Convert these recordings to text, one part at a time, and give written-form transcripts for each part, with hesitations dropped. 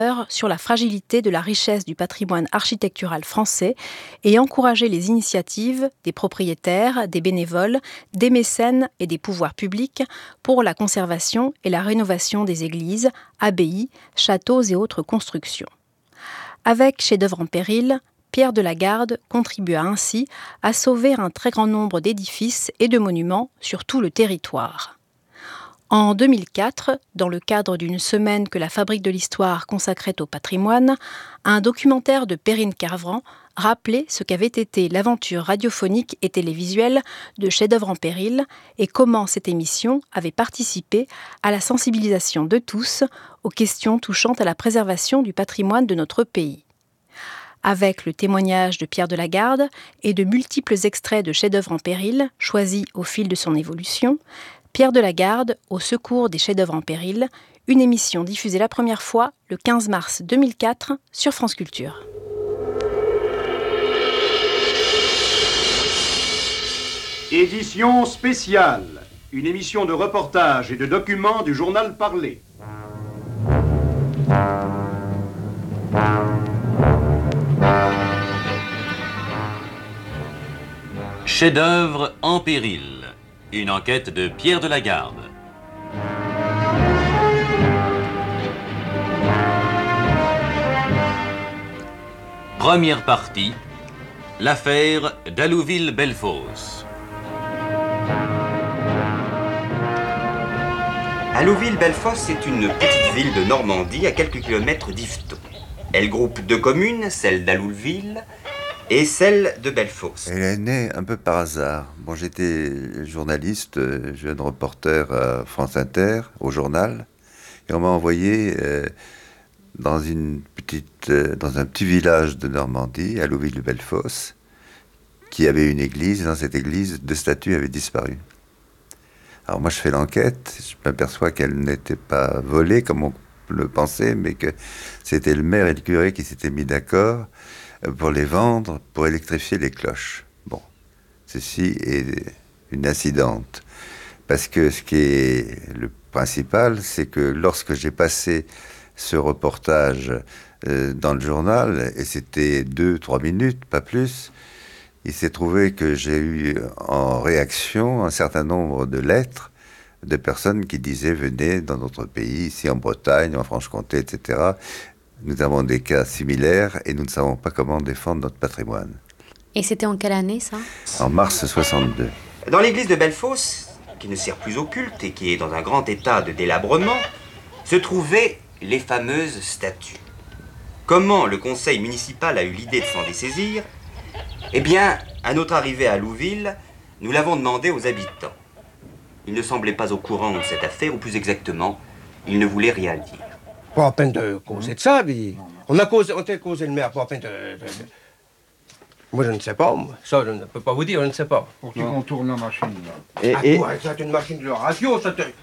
sur la fragilité de la richesse du patrimoine architectural français et encourager les initiatives des propriétaires, des bénévoles, des mécènes et des pouvoirs publics pour la conservation et la rénovation des églises, abbayes, châteaux et autres constructions. Avec Chefs-d'œuvre en péril, Pierre de la Garde contribua ainsi à sauver un très grand nombre d'édifices et de monuments sur tout le territoire. En 2004, dans le cadre d'une semaine que la Fabrique de l'Histoire consacrait au patrimoine, un documentaire de Perrine Carvran rappelait ce qu'avait été l'aventure radiophonique et télévisuelle de Chefs-d'œuvre en péril et comment cette émission avait participé à la sensibilisation de tous aux questions touchant à la préservation du patrimoine de notre pays. Avec le témoignage de Pierre de la Garde et de multiples extraits de Chefs-d'œuvre en péril choisis au fil de son évolution, Pierre de la Garde au secours des chefs-d'œuvre en péril, une émission diffusée la première fois le 15 mars 2004 sur France Culture. Édition spéciale, une émission de reportage et de documents du journal Parlé. Chefs-d'œuvre en péril. Une enquête de Pierre de la Garde. Première partie, l'affaire d'Allouville-Bellefosse. Allouville-Bellefosse est une petite ville de Normandie à quelques kilomètres d'Yvetot. Elle groupe deux communes, celle d'Allouville et celle de Bellefosse. Elle est née un peu par hasard. Bon, j'étais journaliste, jeune reporter à France Inter, au journal, et on m'a envoyé dans un petit village de Normandie, à Allouville-Bellefosse, qui avait une église, et dans cette église, 2 statues avaient disparu. Alors moi, je fais l'enquête, je m'aperçois qu'elles n'étaient pas volées, comme on le pensait, mais que c'était le maire et le curé qui s'étaient mis d'accord pour les vendre, pour électrifier les cloches. Bon, ceci est une incidente. Parce que ce qui est le principal, c'est que lorsque j'ai passé ce reportage dans le journal, et c'était 2-3 minutes, pas plus, il s'est trouvé que j'ai eu en réaction un certain nombre de lettres de personnes qui disaient « Venez dans notre pays, ici en Bretagne, en Franche-Comté, etc. » Nous avons des cas similaires et nous ne savons pas comment défendre notre patrimoine. Et c'était en quelle année, ça ? En mars 62. Dans l'église de Bellefosse, qui ne sert plus au culte et qui est dans un grand état de délabrement, se trouvaient les fameuses statues. Comment le conseil municipal a eu l'idée de s'en dessaisir ? Eh bien, à notre arrivée à Allouville, nous l'avons demandé aux habitants. Ils ne semblaient pas au courant de cette affaire, ou plus exactement, ils ne voulaient rien dire. Pas à peine de causer de ça, puis on a causé le maire, pas à peine de... Moi, je ne sais pas, moi. Ça, je ne peux pas vous dire, je ne sais pas. Pour qui on tourne la machine, là. Ouais, c'est une machine de radio, ça te...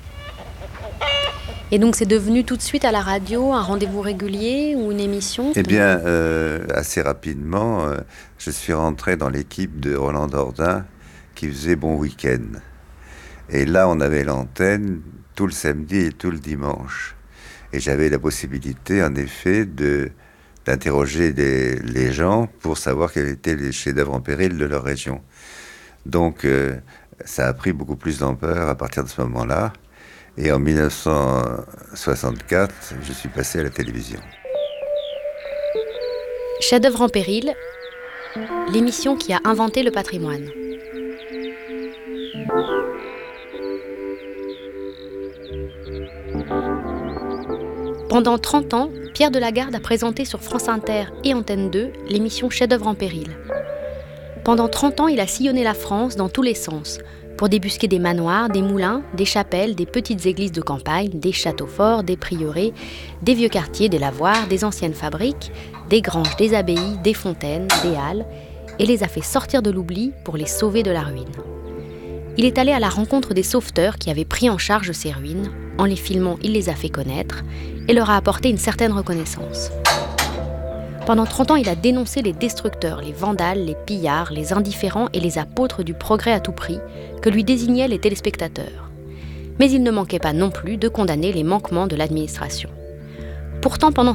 Et donc, c'est devenu tout de suite à la radio un rendez-vous régulier ou une émission ? Eh bien, assez rapidement, je suis rentré dans l'équipe de Roland Dordain qui faisait Bon Week-end. Et là, on avait l'antenne tout le samedi et tout le dimanche. Et j'avais la possibilité, en effet, d'interroger les gens pour savoir quels étaient les chefs-d'œuvre en péril de leur région. Donc, ça a pris beaucoup plus d'ampleur à partir de ce moment-là. Et en 1964, je suis passé à la télévision. Chefs-d'œuvre en péril, l'émission qui a inventé le patrimoine. Pendant 30 ans, Pierre de la Garde a présenté sur France Inter et Antenne 2 l'émission Chefs-d'œuvre en péril. Pendant 30 ans, il a sillonné la France dans tous les sens, pour débusquer des manoirs, des moulins, des chapelles, des petites églises de campagne, des châteaux forts, des prieurés, des vieux quartiers, des lavoirs, des anciennes fabriques, des granges, des abbayes, des fontaines, des halles, et les a fait sortir de l'oubli pour les sauver de la ruine. Il est allé à la rencontre des sauveteurs qui avaient pris en charge ces ruines. En les filmant, il les a fait connaître et leur a apporté une certaine reconnaissance. Pendant 30 ans, il a dénoncé les destructeurs, les vandales, les pillards, les indifférents et les apôtres du progrès à tout prix que lui désignaient les téléspectateurs. Mais il ne manquait pas non plus de condamner les manquements de l'administration. Pourtant, pendant